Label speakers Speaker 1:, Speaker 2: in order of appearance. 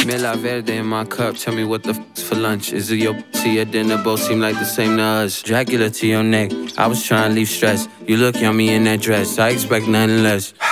Speaker 1: Mela Verde in my cup, tell me what the f***'s for lunch. Is it your to your dinner? Both seem like the same to us. Dracula to your neck, I was trying to leave stress. You look yummy in that dress, I expect nothing less.